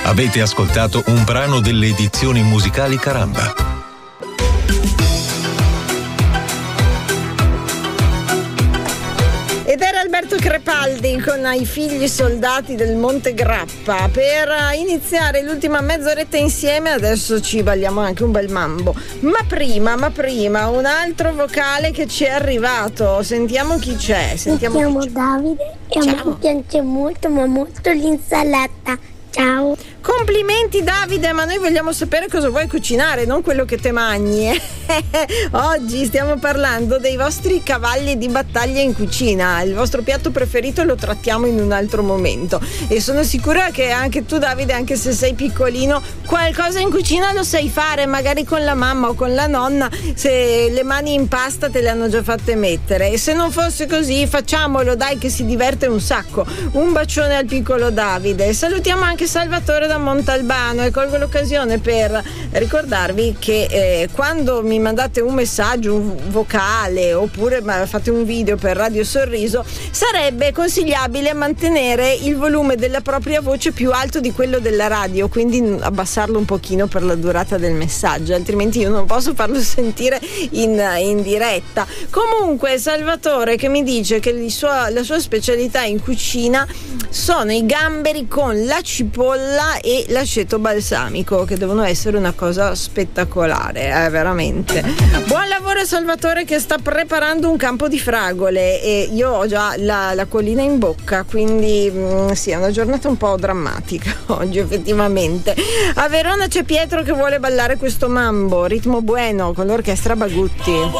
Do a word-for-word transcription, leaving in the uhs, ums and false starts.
Avete ascoltato un brano delle edizioni musicali Caramba. Ed era Alberto Crepaldi con I figli soldati del Monte Grappa per iniziare l'ultima mezz'oretta insieme. Adesso ci balliamo anche un bel mambo, ma prima, ma prima un altro vocale che ci è arrivato. Sentiamo chi c'è. Sentiamo Mi chiamo chi c'è. Davide e a me piace molto, ma molto l'insalata. Ciao. Complimenti Davide, ma noi vogliamo sapere cosa vuoi cucinare, non quello che te mangi. Oggi stiamo parlando dei vostri cavalli di battaglia in cucina. Il vostro piatto preferito lo trattiamo in un altro momento e sono sicura che anche tu Davide, anche se sei piccolino, qualcosa in cucina lo sai fare, magari con la mamma o con la nonna, se le mani in pasta te le hanno già fatte mettere. E se non fosse così, facciamolo, dai, che si diverte un sacco. Un bacione al piccolo Davide. Salutiamo anche Salvatore da Montalbano e colgo l'occasione per ricordarvi che eh, quando mi mandate un messaggio, un vocale oppure fate un video per Radio Sorriso, sarebbe consigliabile mantenere il volume della propria voce più alto di quello della radio, quindi abbassarlo un pochino per la durata del messaggio, altrimenti io non posso farlo sentire in, in diretta. Comunque Salvatore che mi dice che il suo, la sua specialità in cucina sono i gamberi con la cipolla e l'aceto balsamico, che devono essere una cosa spettacolare, eh, veramente. Buon lavoro Salvatore, che sta preparando un campo di fragole e io ho già la, la collina in bocca, quindi mh, sì, è una giornata un po' drammatica oggi effettivamente. A Verona c'è Pietro che vuole ballare questo mambo, ritmo bueno con l'orchestra Bagutti.